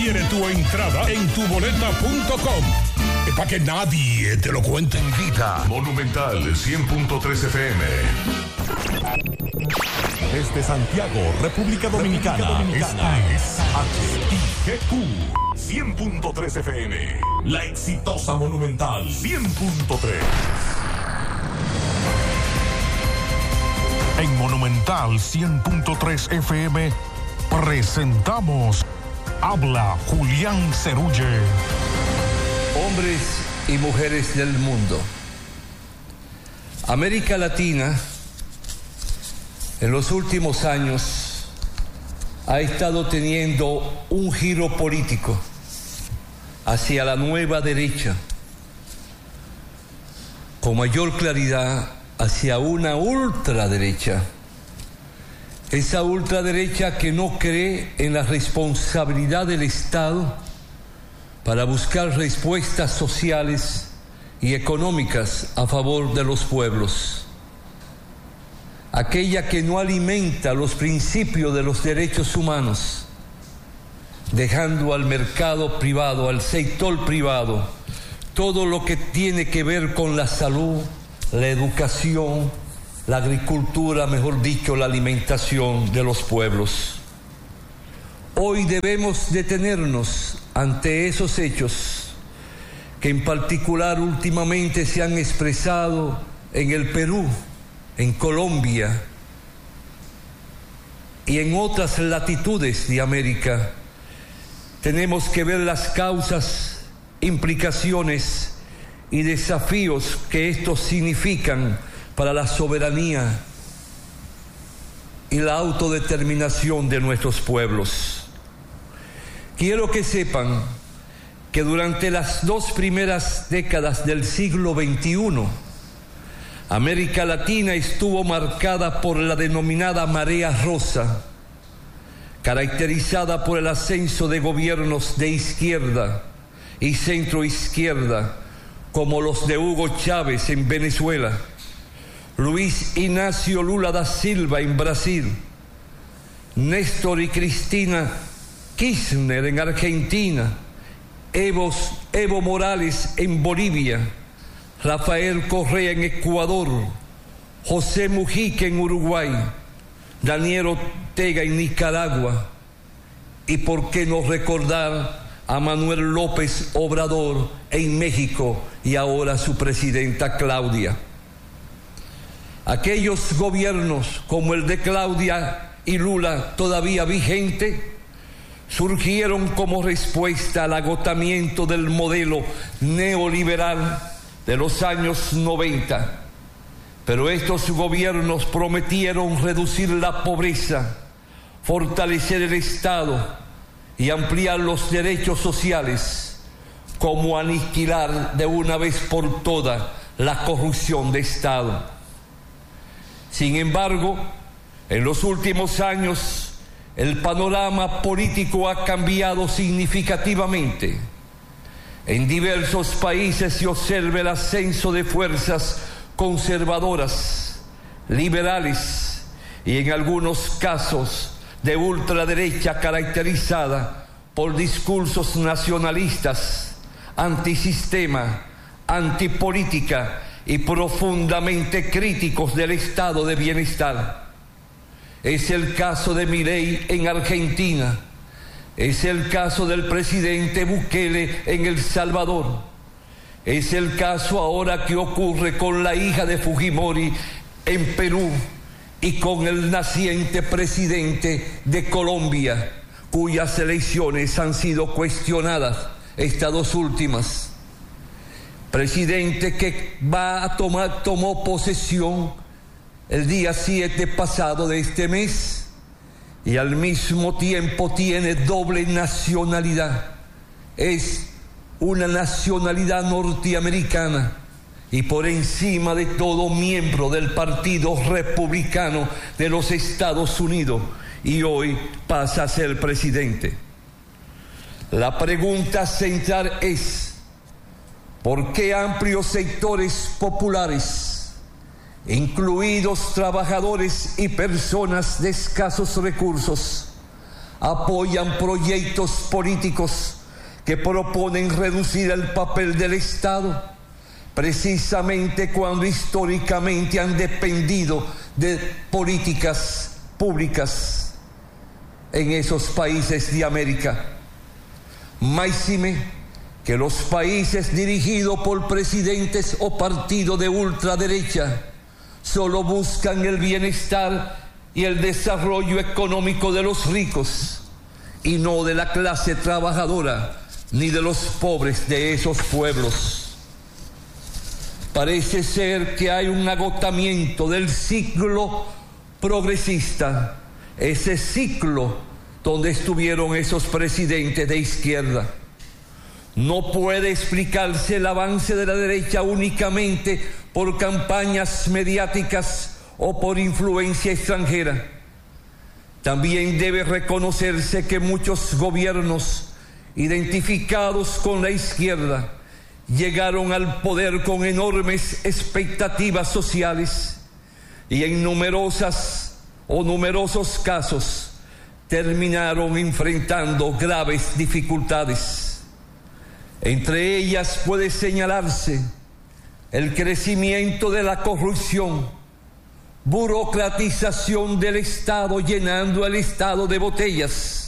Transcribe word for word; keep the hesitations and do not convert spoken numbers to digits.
Adquiere tu entrada en tu boleta punto com. Es para que nadie te lo cuente. Invita Monumental cien punto tres F M. Desde Santiago, República Dominicana, República Dominicana. Esta es H I G Q cien punto tres F M. La exitosa Monumental cien punto tres. En Monumental cien punto tres F M presentamos Habla Julián Cerulle. Hombres y mujeres del mundo. América Latina en los últimos años ha estado teniendo un giro político hacia la nueva derecha, con mayor claridad hacia una ultraderecha. Esa ultraderecha que no cree en la responsabilidad del Estado para buscar respuestas sociales y económicas a favor de los pueblos. Aquella que no alimenta los principios de los derechos humanos, dejando al mercado privado, al sector privado, todo lo que tiene que ver con la salud, la educación, la agricultura, mejor dicho, la alimentación de los pueblos. Hoy debemos detenernos ante esos hechos que en particular últimamente se han expresado en el Perú, en Colombia y en otras latitudes de América. Tenemos que ver las causas, implicaciones y desafíos que estos significan para la soberanía y la autodeterminación de nuestros pueblos. Quiero que sepan que durante las dos primeras décadas del siglo veintiuno, América Latina estuvo marcada por la denominada marea rosa, caracterizada por el ascenso de gobiernos de izquierda y centroizquierda, como los de Hugo Chávez en Venezuela, Luis Ignacio Lula da Silva en Brasil, Néstor y Cristina Kirchner en Argentina, Evo, Evo Morales en Bolivia, Rafael Correa en Ecuador, José Mujica en Uruguay, Daniel Ortega en Nicaragua, y por qué no recordar a Manuel López Obrador en México y ahora su presidenta Claudia. Aquellos gobiernos como el de Claudia y Lula todavía vigente surgieron como respuesta al agotamiento del modelo neoliberal de los años noventa, pero estos gobiernos prometieron reducir la pobreza, fortalecer el Estado y ampliar los derechos sociales, como aniquilar de una vez por todas la corrupción de Estado. Sin embargo, en los últimos años, el panorama político ha cambiado significativamente. En diversos países se observa el ascenso de fuerzas conservadoras, liberales y en algunos casos de ultraderecha caracterizada por discursos nacionalistas, antisistema, antipolítica y profundamente críticos del estado de bienestar. Es el caso de Milei en Argentina, es el caso del presidente Bukele en El Salvador, es el caso ahora que ocurre con la hija de Fujimori en Perú y con el naciente presidente de Colombia, cuyas elecciones han sido cuestionadas estas dos últimas. Presidente que va a tomar, tomó posesión el día siete pasado de este mes y al mismo tiempo tiene doble nacionalidad. Es una nacionalidad norteamericana y por encima de todo miembro del Partido Republicano de los Estados Unidos, y hoy pasa a ser presidente. La pregunta central es: ¿por qué amplios sectores populares, incluidos trabajadores y personas de escasos recursos, apoyan proyectos políticos que proponen reducir el papel del Estado, precisamente cuando históricamente han dependido de políticas públicas en esos países de América. Máxime que los países dirigidos por presidentes o partidos de ultraderecha solo buscan el bienestar y el desarrollo económico de los ricos y no de la clase trabajadora ni de los pobres de esos pueblos. Parece ser que hay un agotamiento del ciclo progresista, ese ciclo donde estuvieron esos presidentes de izquierda. No puede explicarse el avance de la derecha únicamente por campañas mediáticas o por influencia extranjera. También debe reconocerse que muchos gobiernos identificados con la izquierda llegaron al poder con enormes expectativas sociales y en numerosas o numerosos casos terminaron enfrentando graves dificultades. Entre ellas puede señalarse el crecimiento de la corrupción, burocratización del Estado llenando el Estado de botellas,